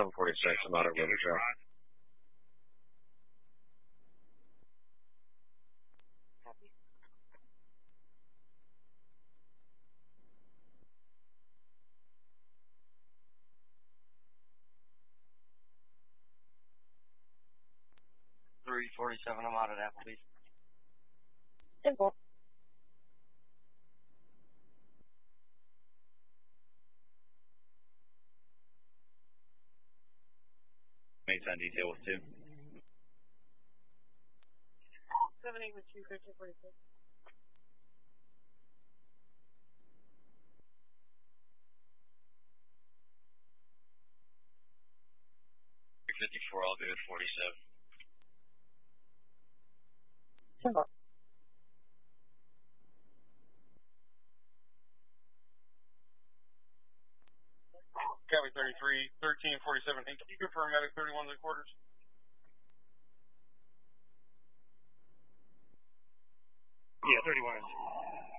746, I'm out at River Trail. .347, I'm out at Applebee's. Simple. Mates on detail with 2. 78 with 2, 1346. I'll be with 47. Simple. Copy 33, 1347. And can you confirm medic 31 and quarters? Yeah, 31 inches.